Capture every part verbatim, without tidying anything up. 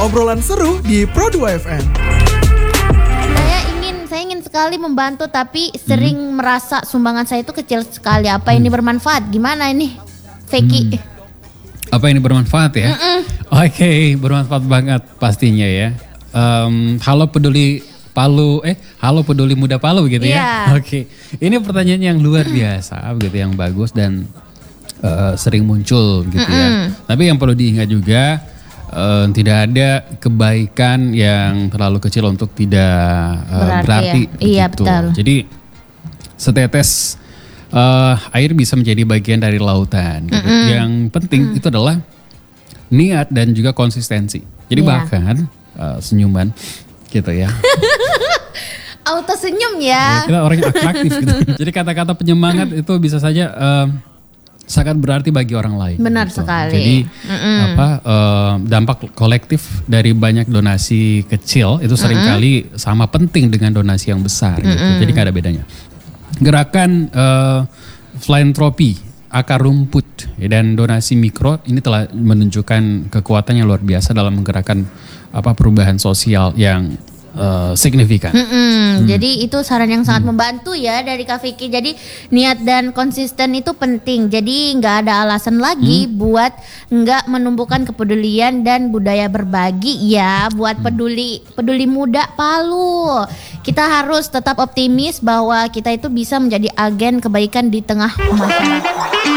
obrolan seru di Pro dua F M. Saya ingin saya ingin sekali membantu tapi sering hmm. merasa sumbangan saya itu kecil sekali. Apa hmm. ini bermanfaat? Gimana ini? Feki. Hmm. Apa ini bermanfaat ya? Oke, okay, bermanfaat banget pastinya ya. Um, halo peduli Palu, eh halo peduli muda Palu gitu ya. Yeah. Oke, okay. Ini pertanyaan yang luar biasa begitu, yang bagus dan uh, sering muncul gitu ya. Tapi yang perlu diingat juga uh, tidak ada kebaikan yang terlalu kecil untuk tidak uh, berarti. berarti ya. Iya betul. Jadi setetes uh, air bisa menjadi bagian dari lautan. Gitu. Mm-hmm. Yang penting mm. itu adalah niat dan juga konsistensi. Jadi yeah. bahkan uh, senyuman gitu ya. Auto senyum ya. ya kita orang yang atraktif gitu. Jadi kata-kata penyemangat itu bisa saja uh, sangat berarti bagi orang lain. Benar gitu. sekali. Jadi mm-hmm. apa uh, dampak kolektif dari banyak donasi kecil itu seringkali mm-hmm. sama penting dengan donasi yang besar. Mm-hmm. Gitu. Jadi gak ada bedanya. Gerakan uh, filantropi akar rumput dan donasi mikro ini telah menunjukkan kekuatan yang luar biasa dalam menggerakkan apa perubahan sosial yang uh, signifikan. Hmm. Jadi itu saran yang sangat hmm. membantu ya dari Kak Vicky. Jadi niat dan konsisten itu penting. Jadi nggak ada alasan lagi hmm. buat nggak menumbuhkan kepedulian dan budaya berbagi ya. Buat hmm. peduli peduli muda Palu. Kita harus tetap optimis bahwa kita itu bisa menjadi agen kebaikan di tengah masyarakat.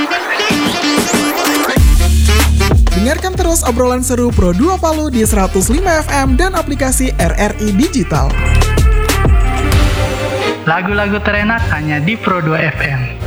Dengarkan terus obrolan seru Pro dua Palu di seratus lima F M dan aplikasi R R I Digital. Lagu-lagu terenak hanya di Pro dua F M.